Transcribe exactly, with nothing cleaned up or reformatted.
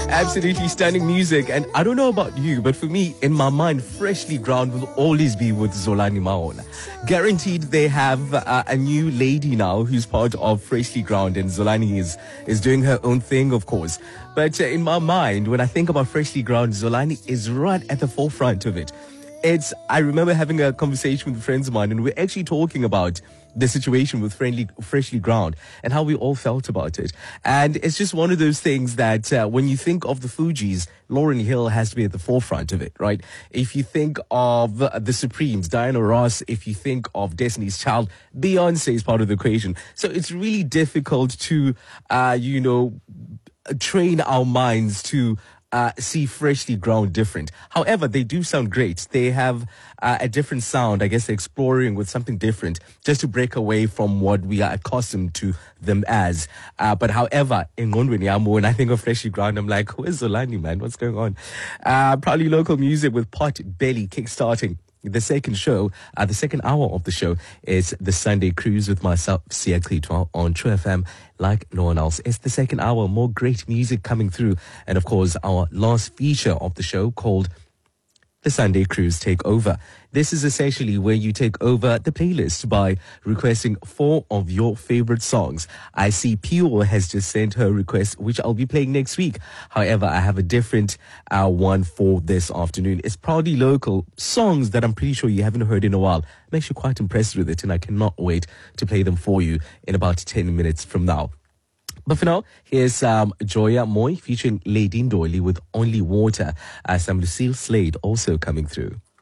Absolutely stunning music. And I don't know about you, but for me, in my mind, Freshly Ground will always be with Zolani Mahola. Guaranteed they have uh, a new lady now who's part of Freshly Ground, and Zolani is, is doing her own thing, of course. But uh, in my mind, when I think about Freshly Ground, Zolani is right at the forefront of it. It's, I remember having a conversation with friends of mine, and we're actually talking about the situation with friendly, Freshly Ground and how we all felt about it. And it's just one of those things that uh, when you think of the Fugees, Lauryn Hill has to be at the forefront of it, right? If you think of uh, the Supremes, Diana Ross, if you think of Destiny's Child, Beyonce is part of the equation. So it's really difficult to, uh, you know, train our minds to Uh, see Freshly Ground different. However, they do sound great. They have uh, a different sound. I guess they're exploring with something different just to break away from what we are accustomed to them as. Uh, but however, in Ngondweni, when I think of Freshly Ground, I'm like, where's Zolani, man? What's going on? Uh, probably local music with Pot Belly kickstarting. The second show, uh, the second hour of the show is the Sunday Cruise with myself, Sia Klitwa, on True F M, like no one else. It's the second hour, more great music coming through. And of course, our last feature of the show called The Sunday Cruise Takeover. This is essentially where you take over the playlist by requesting four of your favorite songs. I see Pure has just sent her request, which I'll be playing next week. However, I have a different uh, one for this afternoon. It's proudly local songs that I'm pretty sure you haven't heard in a while. I'm actually quite impressed with it, and I cannot wait to play them for you in about ten minutes from now. But for now, here's um, Joya Moy featuring Lady Ndoili with Only Water. Uh, some Lucille Slade also coming through.